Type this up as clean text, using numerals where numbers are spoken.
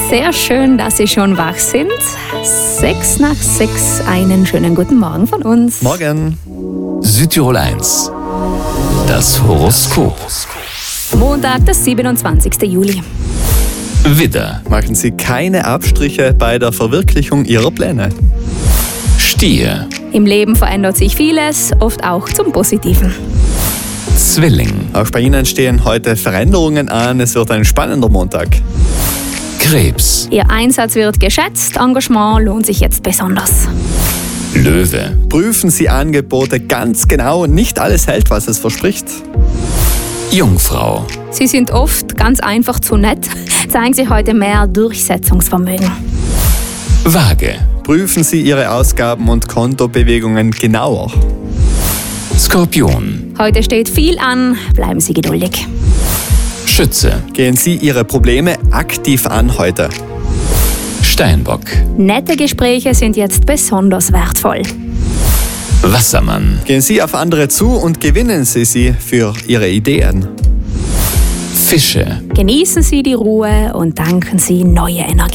Sehr schön, dass Sie schon wach sind. 6:06, einen schönen guten Morgen von uns. Morgen. Südtirol 1. Das Horoskop. Montag, der 27. Juli. Widder, Machen Sie keine Abstriche bei der Verwirklichung Ihrer Pläne. Stier, Im Leben verändert sich vieles, oft auch zum Positiven. Zwilling, Auch bei Ihnen stehen heute Veränderungen an. Es wird ein spannender Montag. Krebs, Ihr Einsatz wird geschätzt, Engagement lohnt sich jetzt besonders. Löwe, Prüfen Sie Angebote ganz genau. Nicht alles hält, was es verspricht. Jungfrau, Sie sind oft ganz einfach zu nett, zeigen Sie heute mehr Durchsetzungsvermögen. Waage, Prüfen Sie Ihre Ausgaben und Kontobewegungen genauer. Skorpion, Heute steht viel an, bleiben Sie geduldig. Schütze, Gehen Sie Ihre Probleme aktiv an heute. Steinbock, Nette Gespräche sind jetzt besonders wertvoll. Wassermann, Gehen Sie auf andere zu und gewinnen Sie sie für Ihre Ideen. Fische, Genießen Sie die Ruhe und tanken Sie neue Energie.